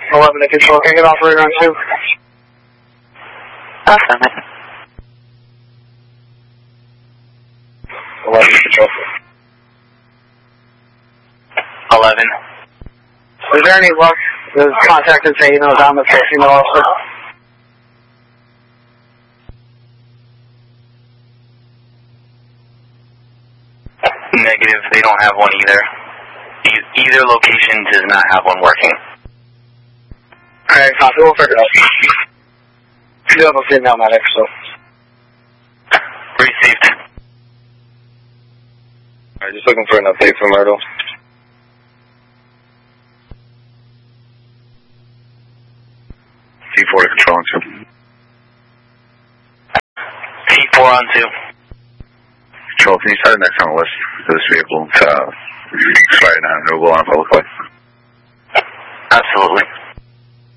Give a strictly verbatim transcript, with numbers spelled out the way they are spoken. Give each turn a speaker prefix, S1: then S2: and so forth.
S1: eleven to control. Can I get operator on two?
S2: Awesome.
S1: eleven to control.
S2: eleven.
S1: Is there any luck? There's contact and say, you know, down the female officer.
S2: Negative, they don't have one either. E- either location does not have one working.
S1: Alright, copy, we'll figure it out. You have a female medic, so.
S2: Received.
S3: Alright, just looking for an update from Myrtle. T four to control on two.
S2: T four on two.
S3: Control, can you set the next on the list for this vehicle to uh, expired non-renewable on a public way?
S2: Absolutely.